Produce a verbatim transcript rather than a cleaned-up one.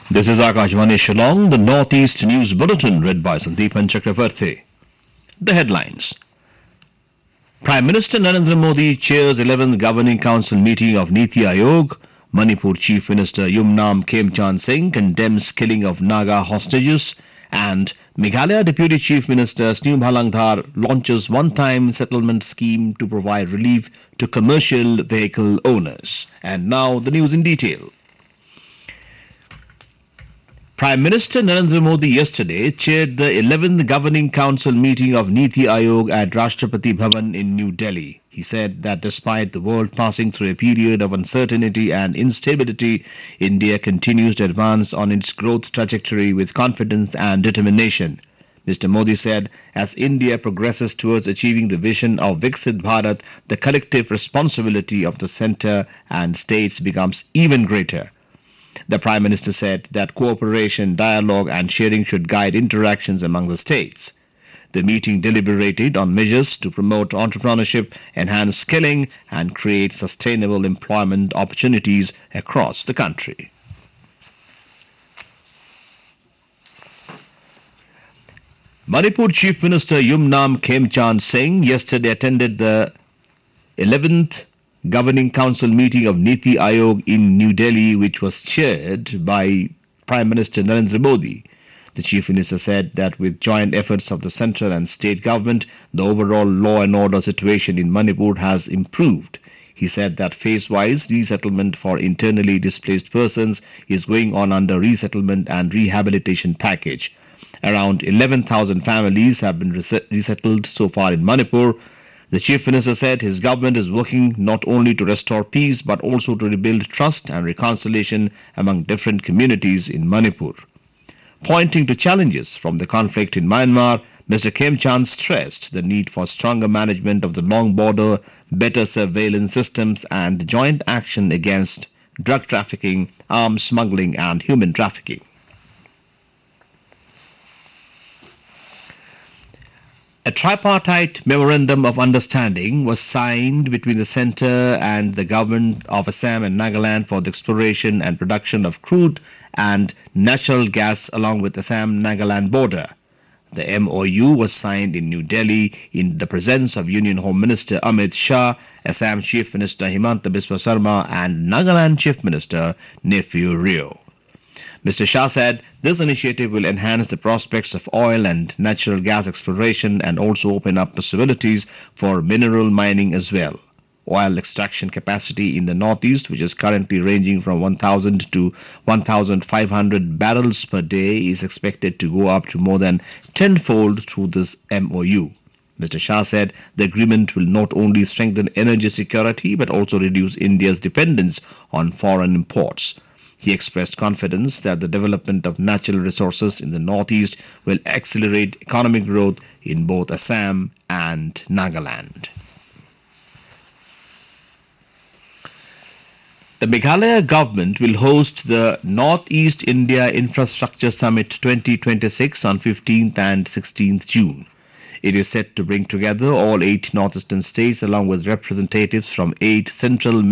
This is Akashvani Shillong, the Northeast News Bulletin read by Sandeepan Chakravarti. The headlines. Prime Minister Narendra Modi chairs eleventh Governing Council meeting of Niti Aayog. Manipur Chief Minister Yumnam Khemchand Singh condemns killing of Naga hostages. And Meghalaya Deputy Chief Minister Snew Bhalangdhar launches one-time settlement scheme to provide relief to commercial vehicle owners. And now the news in detail. Prime Minister Narendra Modi yesterday chaired the eleventh Governing Council meeting of Niti Aayog at Rashtrapati Bhavan in New Delhi. He said that despite the world passing through a period of uncertainty and instability, India continues to advance on its growth trajectory with confidence and determination. Mister Modi said, as India progresses towards achieving the vision of Viksit Bharat, the collective responsibility of the centre and states becomes even greater. The Prime Minister said that cooperation, dialogue and sharing should guide interactions among the states. The meeting deliberated on measures to promote entrepreneurship, enhance skilling and create sustainable employment opportunities across the country. Manipur Chief Minister Yumnam Khemchand Singh yesterday attended the eleventh Governing Council meeting of Niti Aayog in New Delhi, which was chaired by Prime Minister Narendra Modi. The Chief Minister said that with joint efforts of the central and state government, the overall law and order situation in Manipur has improved. He said that phase-wise resettlement for internally displaced persons is going on under resettlement and rehabilitation package. Around eleven thousand families have been resettled so far in Manipur. The Chief Minister said his government is working not only to restore peace but also to rebuild trust and reconciliation among different communities in Manipur. Pointing to challenges from the conflict in Myanmar, Mister Khemchand stressed the need for stronger management of the long border, better surveillance systems and joint action against drug trafficking, arms smuggling and human trafficking. A tripartite memorandum of understanding was signed between the centre and the government of Assam and Nagaland for the exploration and production of crude and natural gas along with Assam-Nagaland border. The M O U was signed in New Delhi in the presence of Union Home Minister Amit Shah, Assam Chief Minister Himanta Biswa Sarma and Nagaland Chief Minister Neiphiu Rio. Mister Shah said this initiative will enhance the prospects of oil and natural gas exploration and also open up possibilities for mineral mining as well. Oil extraction capacity in the northeast, which is currently ranging from one thousand to one thousand five hundred barrels per day, is expected to go up to more than tenfold through this M O U. Mister Shah said the agreement will not only strengthen energy security but also reduce India's dependence on foreign imports. He expressed confidence that the development of natural resources in the northeast will accelerate economic growth in both Assam and Nagaland. The Meghalaya government will host the Northeast India Infrastructure Summit twenty twenty-six on fifteenth and sixteenth June. It is set to bring together all eight northeastern states along with representatives from eight central